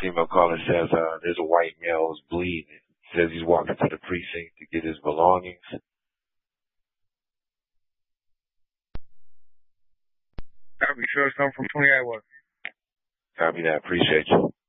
female caller says there's a white male who's bleeding. Says he's walking to the precinct to get his belongings. Copy, sure, it's coming from 20 Iowa. Copy that. Appreciate you.